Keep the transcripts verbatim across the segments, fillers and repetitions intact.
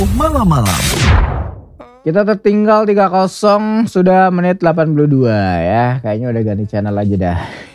Malam-malam. Kita tertinggal tiga kosong sudah menit delapan puluh dua ya. Kayaknya udah ganti channel aja dah.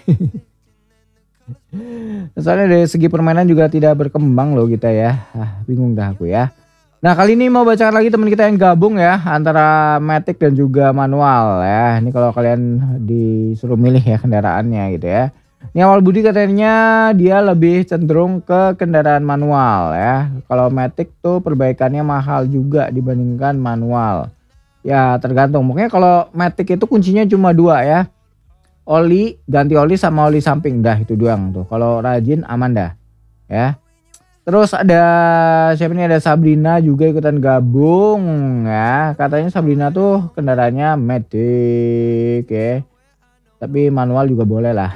Soalnya dari segi permainan juga tidak berkembang loh kita ya. Ah, bingung dah aku ya. Nah kali ini mau bacakan lagi teman kita yang gabung ya antara matic dan juga manual ya. Ini kalau kalian disuruh milih ya kendaraannya gitu ya. Ini awal budi katanya dia lebih cenderung ke kendaraan manual ya. Kalau matic tuh perbaikannya mahal juga dibandingkan manual. Ya tergantung. Mungkin kalau matic itu kuncinya cuma dua ya. Oli, ganti oli sama oli samping dah itu doang tuh. Kalau rajin aman dah ya. Terus ada siapa nih, ada Sabrina juga ikutan gabung ya. Katanya Sabrina tuh kendaraannya matic ya. Tapi manual juga boleh lah.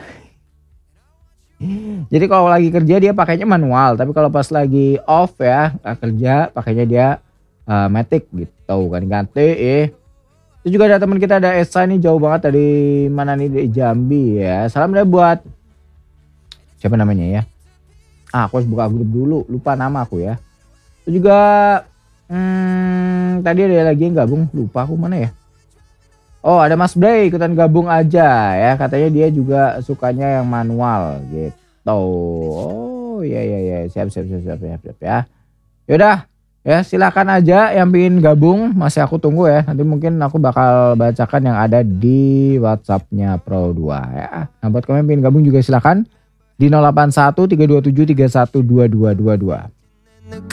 Jadi kalau lagi kerja dia pakainya manual, tapi kalau pas lagi off ya nggak kerja pakainya dia uh, matic gitu kan ganti eh. Itu juga ada teman kita ada Esa nih jauh banget dari mana nih dari Jambi ya. Salam deh buat siapa namanya ya. Ah, aku harus buka grup dulu, lupa nama aku ya. Itu juga hmm, tadi ada lagi yang gabung, lupa aku mana ya. Oh ada Mas Bray ikutan gabung aja ya, katanya dia juga sukanya yang manual gitu. Oh iya iya iya siap siap siap siap siap, siap ya. Yaudah ya silakan aja yang pengen gabung, masih aku tunggu ya. Nanti mungkin aku bakal bacakan yang ada di WhatsAppnya Pro dua ya. Nah buat kalian yang pengen gabung juga silakan di nol delapan satu tiga dua tujuh tiga satu dua dua dua dua.